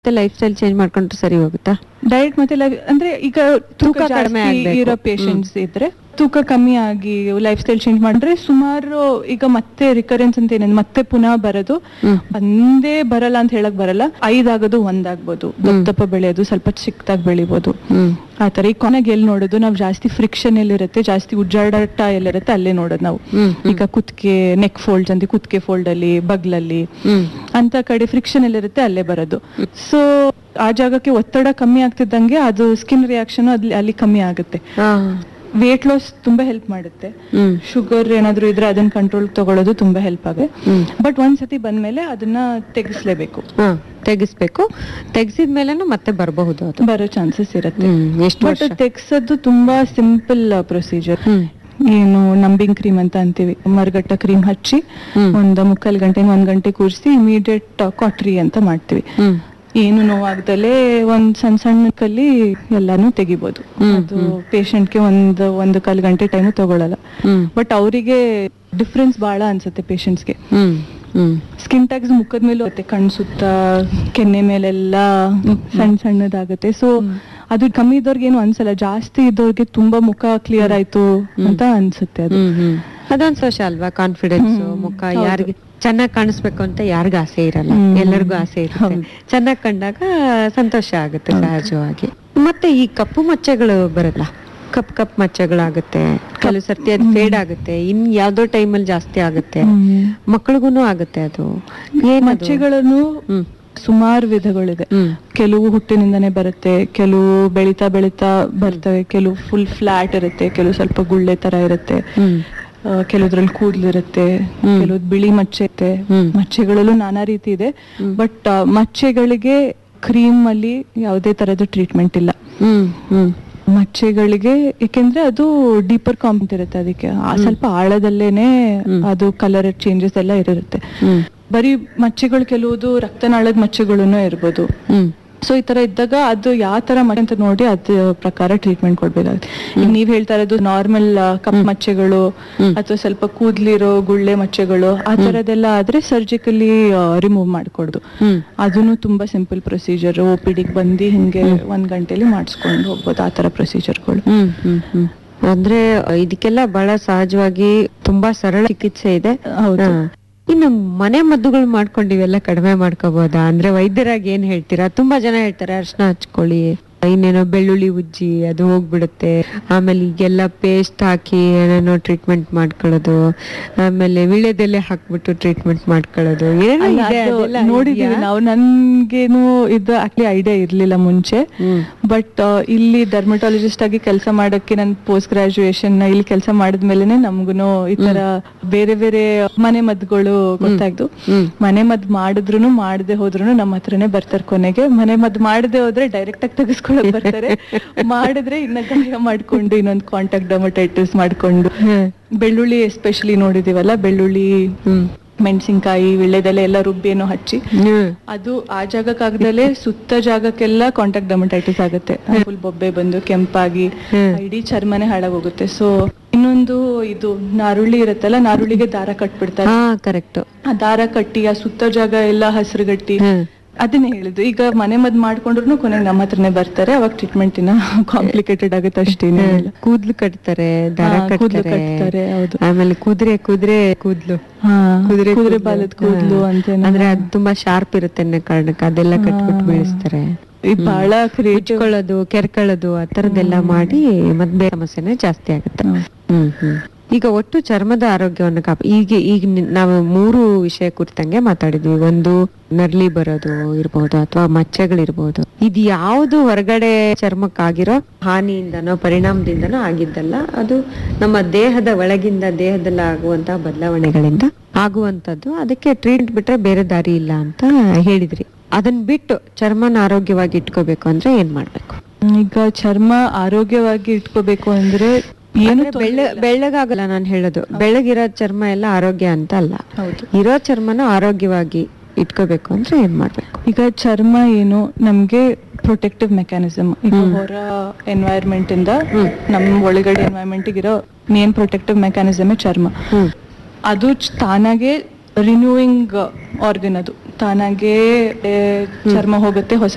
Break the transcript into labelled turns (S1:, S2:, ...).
S1: Life style change ಮಾಡ್ಕೊಂಡ್ರೆ ಸರಿ ಹೋಗುತ್ತಾ?
S2: ಡಯಟ್ ಮತ್ತೆ ಅಂದ್ರೆ ಈಗ ತೂಕ ಕಡಿಮೆ ಇರೋ ಪೇಷಂಟ್ಸ್ ಇದ್ರೆ ತೂಕ ಕಮ್ಮಿ ಆಗಿ ಲೈಫ್ ಸ್ಟೈಲ್ ಚೇಂಜ್ ಮಾಡಿದ್ರೆ ಸುಮಾರು ಈಗ ಮತ್ತೆ ರಿಕರೆನ್ಸ್ ಅಂತ ಏನಿದೆ ಮತ್ತೆ ಪುನಃ ಬರೋದು ಒಂದೇ ಬರಲ್ಲ ಅಂತ ಹೇಳಕ್ ಬರಲ್ಲ, 5 ಆಗೋದು 1 ಆಗ್ಬೋದು, ದಪ್ಪ ಬೆಳೆಯೋದು ಸ್ವಲ್ಪ ಚಿಕ್ಕದಾಗಿ ಬೆಳಿಬೋದು ಆತರ. ಈ ಕೊನೆಗೆ ಎಲ್ಲಿ ನೋಡೋದು ನಾವು ಜಾಸ್ತಿ ಫ್ರಿಕ್ಷನ್ ಎಲ್ಲಿರುತ್ತೆ, ಜಾಸ್ತಿ ಉಜ್ಜಾಡಾಟ ಎಲ್ಲಿರುತ್ತೆ ಅಲ್ಲೇ ನೋಡೋದು ನಾವು. ಈಗ ಕುತ್ತಿಗೆ ನೆಕ್ ಫೋಲ್ಡ್ಸ್ ಅಂತ ಕುತ್ತಿಗೆ ಫೋಲ್ಡ್ ಅಲ್ಲಿ ಬಗ್ಲಲ್ಲಿ ಅಂತ ಕಡೆ ಫ್ರಿಕ್ಷನ್ ಎಲ್ಲಿರುತ್ತೆ ಅಲ್ಲೇ ಬರೋದು. ಸೊ ಆ ಜಾಗಕ್ಕೆ ಒತ್ತಡ ಕಮ್ಮಿ ಆಗ್ತಿದ್ದಂಗೆ ಅದು ಸ್ಕಿನ್ ರಿಯಾಕ್ಷನ್ ಅಲ್ಲಿ ಕಮ್ಮಿ ಆಗುತ್ತೆ. ವೇಟ್ ಲಾಸ್ ತುಂಬಾ ಹೆಲ್ಪ್ ಮಾಡುತ್ತೆ. ಶುಗರ್ ಏನಾದ್ರು ಇದ್ರೆ ಅದನ್ನ ಕಂಟ್ರೋಲ್ ತಗೊಳ್ಳೋದು ತುಂಬಾ ಹೆಲ್ಪ್ ಆಗುತ್ತೆ. ಬಟ್ ಒಂದ್ಸತಿ ಬಂದ್ಮೇಲೆ ಅದನ್ನ ತೆಗಿಸ್ಲೇಬೇಕು.
S1: ತೆಗ್ಸಿದ್ಮೇಲೆನೂ ಮತ್ತೆ ಬರಬಹುದು,
S2: ಬರೋ ಚಾನ್ಸಸ್ ಇರುತ್ತೆ. ಬಟ್ ತೆಗ್ಸೋದು ತುಂಬಾ ಸಿಂಪಲ್ ಪ್ರೊಸೀಜರ್. ಏನು ನಂಬಿಂಗ್ ಕ್ರೀಮ್ ಅಂತ ಅಂತೀವಿ, ಮರಗಟ್ಟ ಕ್ರೀಮ್ ಹಚ್ಚಿ ಒಂದು 3/4 ಗಂಟೆ 1 ಗಂಟೆ ಕೂರಿಸಿ ಇಮಿಡಿಯೇಟ್ ಕಾಟ್ರಿ ಅಂತ ಮಾಡ್ತೀವಿ. ಏನು ನೋವಾಗ್ದಲೇ ಒಂದ್ ಸಣ್ಣ ಕಲ್ಲಿ ಎಲ್ಲಾನು ತೆಗಿಬಹುದು. ಅದು ಪೇಷಂಟ್ಗೆ ಒಂದು 1/4 ಗಂಟೆ ಟೈಮ್ ತಗೊಳಲ್ಲ. ಬಟ್ ಅವರಿಗೆ ಡಿಫ್ರೆನ್ಸ್ ಬಹಳ ಅನ್ಸುತ್ತೆ ಪೇಷಂಟ್ಸ್ಗೆ. ಸ್ಕಿನ್ ಟ್ಯಾಗ್ಸ್ ಮುಖದ ಮೇಲೂ ಮತ್ತೆ ಕಣ್ಣು ಸುತ್ತ ಕೆನ್ನೆ ಮೇಲೆಲ್ಲ ಸಣ್ಣದಾಗುತ್ತೆ. ಸೊ ಅದು ಕಮ್ಮಿ ಇದ್ದವ್ರಿಗೆ ಏನು ಅನ್ಸಲ್ಲ, ಜಾಸ್ತಿ ಇದ್ದವ್ರಿಗೆ ತುಂಬಾ ಮುಖ ಕ್ಲಿಯರ್ ಆಯ್ತು ಅಂತ ಅನ್ಸುತ್ತೆ. ಅದು
S1: ಅದೊಂದ್ ಸೋಶ ಅಲ್ವಾ, ಕಾನ್ಫಿಡೆನ್ಸ್. ಮುಖ ಯಾರಿಗೆ ಚೆನ್ನಾಗಿ ಕಾಣಿಸ್ಬೇಕು ಅಂತ ಯಾರಿಗೂ ಆಸೆ ಇರಲ್ಲ, ಎಲ್ಲರಿಗೂ ಆಸೆ ಇರುತ್ತೆ. ಚೆನ್ನಾಗಿ ಕಂಡಾಗ ಸಂತೋಷ ಆಗುತ್ತೆ ಸಹಜವಾಗಿ. ಮತ್ತೆ ಈ ಕಪ್ಪು ಮಚ್ಚೆಗಳು ಬರಲ್ಲ, ಕಪ್ ಮಚ್ಚೆಗಳಾಗುತ್ತೆ, ಕೆಲವು ಸರ್ತಿ ಅದು ಫೇಡ್ ಆಗುತ್ತೆ, ಇನ್ ಯಾವ್ದೋ ಟೈಮಲ್ಲಿ ಜಾಸ್ತಿ ಆಗುತ್ತೆ, ಮಕ್ಕಳಿಗೂನು ಆಗುತ್ತೆ. ಅದು
S2: ಮಚ್ಚೆಗಳನ್ನು ಸುಮಾರು ವಿಧಗಳಿದೆ. ಕೆಲವು ಹುಟ್ಟಿನಿಂದಾನೇ ಬರುತ್ತೆ, ಕೆಲವು ಬೆಳಿತಾ ಬರ್ತವೆ, ಕೆಲವು ಫುಲ್ ಫ್ಲಾಟ್ ಇರುತ್ತೆ, ಕೆಲವು ಸ್ವಲ್ಪ ಗುಳ್ಳೆ ತರ ಇರುತ್ತೆ, ಕೆಲವುದ್ರಲ್ಲಿ ಕೂದಲಿರುತ್ತೆ, ಕೆಲವ್ದು ಬಿಳಿ ಮಚ್ಚೆ ಇರುತ್ತೆ. ಮಚ್ಚೆಗಳಲ್ಲೂ ನಾನಾ ರೀತಿ ಇದೆ. ಬಟ್ ಮಚ್ಚೆಗಳಿಗೆ ಕ್ರೀಮ್ ಅಲ್ಲಿ ಯಾವುದೇ ತರದ ಟ್ರೀಟ್ಮೆಂಟ್ ಇಲ್ಲ. ಮಚ್ಚೆಗಳಿಗೆ ಯಾಕೆಂದ್ರೆ ಅದು ಡೀಪರ್ ಕಾಂಪೆಂಟ್ ಇರುತ್ತೆ, ಅದಕ್ಕೆ ಸ್ವಲ್ಪ ಆಳದಲ್ಲೇನೆ ಅದು ಕಲರ್ ಚೇಂಜಸ್ ಎಲ್ಲ ಇರುತ್ತೆ. ಬರೀ ಮಚ್ಚೆಗಳು ಕೆಲವುದು ರಕ್ತನಾಳದ ಮಚ್ಚೆಗಳೂ ಇರ್ಬೋದು. ಸೊ ಈ ತರ ಇದ್ದಾಗ ಅದು ಯಾವ ತರ ಮಚ್ಚೆ ಅಂತ ನೋಡಿ ಅದ್ರ ಪ್ರಕಾರ ಟ್ರೀಟ್ಮೆಂಟ್ ಕೊಡ್ಬೇಕಾಗುತ್ತೆ. ಈಗ ನೀವ್ ಹೇಳ್ತಾ ಇರೋದು ನಾರ್ಮಲ್ ಕಪ್ ಮಚ್ಚೆಗಳು ಅಥವಾ ಸ್ವಲ್ಪ ಕೂದ್ಲಿರೋ ಗುಳ್ಳೆ ಮಚ್ಚೆಗಳು ಆ ತರದೆಲ್ಲ ಆದ್ರೆ ಸರ್ಜಿಕಲಿ ರಿಮೂವ್ ಮಾಡ್ಕೊಡುದು. ಅದನ್ನು ತುಂಬಾ ಸಿಂಪಲ್ ಪ್ರೊಸೀಜರ್. OPD ಬಂದು ಹಿಂಗೆ 1 ಗಂಟೆಲಿ ಮಾಡಿಸ್ಕೊಂಡು ಹೋಗ್ಬೋದು, ಆ ತರ ಪ್ರೊಸೀಜರ್ಗಳು.
S1: ಅಂದ್ರೆ ಇದಕ್ಕೆಲ್ಲ ಬಹಳ ಸಹಜವಾಗಿ ತುಂಬಾ ಸರಳ ಚಿಕಿತ್ಸೆ ಇದೆ.
S2: ಹೌದು.
S1: ಇನ್ನು ಮನೆ ಮದ್ದುಗಳು ಮಾಡ್ಕೊಂಡಿವೆಲ್ಲ ಕಡಿಮೆ ಮಾಡ್ಕೋಬಹುದಾ? ಅಂದ್ರೆ ವೈದ್ಯರಾಗಿ ಏನ್ ಹೇಳ್ತೀರಾ? ತುಂಬಾ ಜನ ಹೇಳ್ತಾರೆ ಅರ್ಶನ ಹಚ್ಕೊಳ್ಳಿ, ಇನ್ನೇನೋ ಬೆಳ್ಳುಳ್ಳಿ ಉಜ್ಜಿ ಅದು ಹೋಗ್ಬಿಡುತ್ತೆ, ಆಮೇಲೆ ಈಗೆಲ್ಲ ಪೇಸ್ಟ್ ಹಾಕಿ ಏನೇನೋ ಟ್ರೀಟ್ಮೆಂಟ್ ಮಾಡ್ಕೊಳ್ಳೋದು, ಆಮೇಲೆ ವಿಳ್ಯದೆಲೆ ಹಾಕ್ಬಿಟ್ಟು ಟ್ರೀಟ್ಮೆಂಟ್ ಮಾಡ್ಕೊಳ್ಳೋದು,
S2: ನೋಡಿದೀವಿ ನಾವು. ನನ್ಗೇನು ಇದು ಆಕ್ಚುಲಿ ಐಡಿಯಾ ಇರ್ಲಿಲ್ಲ ಮುಂಚೆ. ಬಟ್ ಇಲ್ಲಿ ಡರ್ಮಟಾಲಜಿಸ್ಟ್ ಆಗಿ ಕೆಲಸ ಮಾಡಕ್ಕೆ ನನ್ ಪೋಸ್ಟ್ ಗ್ರಾಜುಯೇಷನ್ ಇಲ್ಲಿ ಕೆಲಸ ಮಾಡಿದ್ಮೇಲೆ ನಮ್ಗುನು ಈ ತರ ಬೇರೆ ಬೇರೆ ಮನೆ ಮದ್ದುಗಳು ಗೊತ್ತಾಯ್ತು. ಮನೆ ಮದ್ದು ಮಾಡಿದ್ರು ಮಾಡದೆ ಹೋದ್ರು ನಮ್ಮ ಹತ್ರನೇ ಬರ್ತಾರೆ. ಕೊನೆಗೆ ಮನೆ ಮದ್ದು ಮಾಡದೆ ಹೋದ್ರೆ ಡೈರೆಕ್ಟ್ ಆಗಿ ತೆಗೆಸ್ಕೊಂಡು ಬರ್ತಾರೆ, ಮಾಡಿದ್ರೆ ಇನ್ನ ಗಾಯ ಮಾಡ್ಕೊಂಡು ಇನ್ನೊಂದು ಕಾಂಟ್ಯಾಕ್ಟ್ ಡರ್ಮಟೈಟಿಸ್ ಮಾಡ್ಕೊಂಡು. ಬೆಳ್ಳುಳ್ಳಿ ಎಸ್ಪೆಷಲಿ ನೋಡಿದೀವಲ್ಲ, ಬೆಳ್ಳುಳ್ಳಿ ಮೆಣಸಿನ್ಕಾಯಿ ವಿಳ್ಯದೆಲೆ ಎಲ್ಲ ರುಬ್ಬೇನೋ ಹಚ್ಚಿ ಅದು ಆ ಜಾಗಕ್ಕಾಗದಲ್ಲೇ ಸುತ್ತ ಜಾಗಕ್ಕೆಲ್ಲ ಕಾಂಟ್ಯಾಕ್ಟ್ ಡರ್ಮಟೈಟಿಸ್ ಆಗುತ್ತೆ. ಫುಲ್ ಬೊಬ್ಬೆ ಬಂದು ಕೆಂಪಾಗಿ ಇಡೀ ಚರ್ಮನೆ ಹಾಳಾಗೋಗುತ್ತೆ. ಸೊ ಇನ್ನೊಂದು ಇದು ನಾರುಳ್ಳಿ ಇರುತ್ತಲ್ಲ, ನಾರುಳ್ಳಿಗೆ ದಾರ ಕಟ್ಬಿಡ್ತಾರೆ.
S1: ಕರೆಕ್ಟ್.
S2: ಆ ದಾರ ಕಟ್ಟಿ ಆ ಸುತ್ತ ಜಾಗ ಎಲ್ಲ ಹಸಿರುಗಟ್ಟಿ ಅದನ್ನೇ ಹೇಳಿದ್ದು. ಈಗ ಮನೆ ಮದ್ದು ಮಾಡ್ಕೊಂಡ್ರು ಕೊನೆಗೆ ನಮ್ಮ ಹತ್ರನೇ ಬರ್ತಾರೆ. ಅವಾಗ ಟ್ರೀಟ್ಮೆಂಟ್ ಇನ್ನ ಕಾಂಪ್ಲಿಕೇಟೆಡ್ ಆಗುತ್ತೆ ಅಷ್ಟೇನೆ.
S1: ಕೂದ್ಲು ಕಟ್ತಾರೆ, ದಾರ ಕಟ್ತಾರೆ.
S2: ಹೌದು.
S1: ಆಮೇಲೆ ಕುದುರೆ ಕೂದ್ಲು,
S2: ಕುದುರೆ ಬಾಲದ ಕೂದ್ಲು ಅಂತ
S1: ಅಂದ್ರೆ ಅದು ತುಂಬಾ ಶಾರ್ಪ್ ಇರುತ್ತೆ ಅನ್ನೋ ಕಾರಣಕ್ಕೆ ಅದೆಲ್ಲ ಕಟ್ಬಿಟ್ಟು ಬೆಳೆಸ್ತಾರೆ.
S2: ಬಹಳ
S1: ಕ್ರಿಯೇಟಿವ್ಕೊಳ್ಳೋದು, ಕೆರ್ಕೊಳ್ಳೋದು ಆ ತರದೆಲ್ಲ ಮಾಡಿ ಮತ್ತೆ ಬೇರೆ ಸಮಸ್ಯೆನೇ ಜಾಸ್ತಿ ಆಗುತ್ತೆ. ಈಗ ಒಟ್ಟು ಚರ್ಮದ ಆರೋಗ್ಯವನ್ನು ಈಗ ನಾವು 3 ವಿಷಯ ಕುರಿತಂಗೆ ಮಾತಾಡಿದ್ವಿ. ಒಂದು ನರ್ಲಿ ಬರೋದು ಇರ್ಬಹುದು ಅಥವಾ ಮಚ್ಚೆಗಳಿರ್ಬಹುದು. ಇದು ಯಾವುದು ಹೊರಗಡೆ ಚರ್ಮಕ್ಕಾಗಿರೋ ಹಾನಿಯಿಂದನೋ ಪರಿಣಾಮದಿಂದನೋ ಆಗಿದ್ದಲ್ಲ, ಅದು ನಮ್ಮ ದೇಹದ ಒಳಗಿಂದ ದೇಹದಲ್ಲಿ ಆಗುವಂತಹ ಬದಲಾವಣೆಗಳಿಂದ ಆಗುವಂತದ್ದು. ಅದಕ್ಕೆ ಟ್ರೀಟ್ಮೆಂಟ್ ಬಿಟ್ರೆ ಬೇರೆ ದಾರಿ ಇಲ್ಲ ಅಂತ ಹೇಳಿದ್ರಿ. ಅದನ್ನ ಬಿಟ್ಟು ಚರ್ಮನ ಆರೋಗ್ಯವಾಗಿ ಇಟ್ಕೋಬೇಕು ಅಂದ್ರೆ ಏನ್ ಮಾಡ್ಬೇಕು?
S2: ಈಗ ಚರ್ಮ ಆರೋಗ್ಯವಾಗಿ ಇಟ್ಕೋಬೇಕು ಅಂದ್ರೆ ಏನು
S1: ಬೆಳ್ಳಗಾಗಲ್ಲ. ನಾನು ಹೇಳೋದು ಬೆಳ್ಳಗಿರೋ ಚರ್ಮ ಎಲ್ಲ ಆರೋಗ್ಯ ಅಂತ ಅಲ್ಲ. ಇರೋ ಚರ್ಮನ ಆರೋಗ್ಯವಾಗಿ ಇಟ್ಕೋಬೇಕು ಅಂದ್ರೆ ಏನ್ ಮಾಡ್ಬೇಕು?
S2: ಈಗ ಚರ್ಮ ಏನು ನಮ್ಗೆ ಪ್ರೊಟೆಕ್ಟಿವ್ ಮೆಕ್ಯಾನಿಸಮ್. ಈಗ ಹೊರ ಎನ್ವೈರ್ಮೆಂಟ್ ಇಂದ ನಮ್ ಒಳಗಡೆ ಎನ್ವೈರ್ಮೆಂಟ್ ಇರೋ ಮೇನ್ ಪ್ರೊಟೆಕ್ಟಿವ್ ಮೆಕ್ಯಾನಿಸಮ್ ಚರ್ಮ. ಅದು ತಾನಾಗೆ ರಿನ್ಯೂವಿಂಗ್ ಆರ್ಗನ್. ಅದು ತಾನಾಗೆ ಚರ್ಮ ಹೋಗುತ್ತೆ, ಹೊಸ